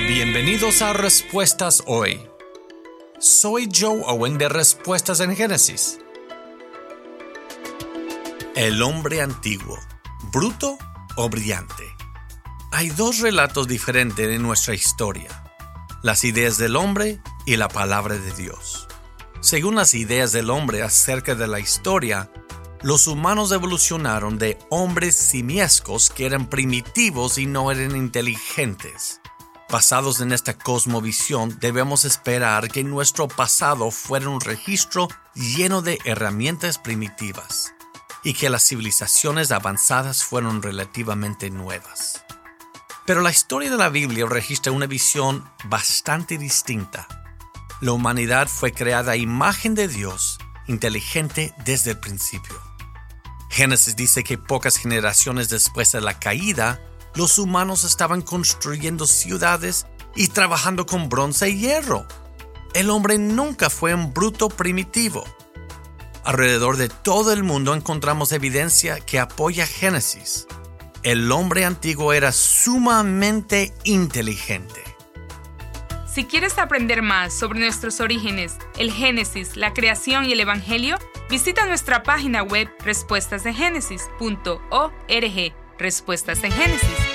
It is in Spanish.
Bienvenidos a Respuestas Hoy. Soy Joe Owen de Respuestas en Génesis. El hombre antiguo, bruto o brillante. Hay dos relatos diferentes en nuestra historia: las ideas del hombre y la palabra de Dios. Según las ideas del hombre acerca de la historia, los humanos evolucionaron de hombres simiescos que eran primitivos y no eran inteligentes. Basados en esta cosmovisión, debemos esperar que nuestro pasado fuera un registro lleno de herramientas primitivas y que las civilizaciones avanzadas fueron relativamente nuevas. Pero la historia de la Biblia registra una visión bastante distinta. La humanidad fue creada a imagen de Dios, inteligente desde el principio. Génesis dice que pocas generaciones después de la caída, los humanos estaban construyendo ciudades y trabajando con bronce y hierro. El hombre nunca fue un bruto primitivo. Alrededor de todo el mundo encontramos evidencia que apoya Génesis. El hombre antiguo era sumamente inteligente. Si quieres aprender más sobre nuestros orígenes, el Génesis, la creación y el Evangelio, visita nuestra página web respuestasengénesis.org. Respuestas en Génesis.